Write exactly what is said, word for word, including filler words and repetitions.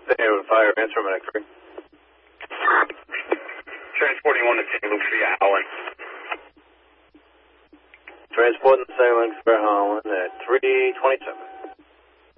Stand with fire, answer my next three. Transporting one to Saint Luke's via Howland. Transporting Saint Luke's via Howland at three twenty-seven.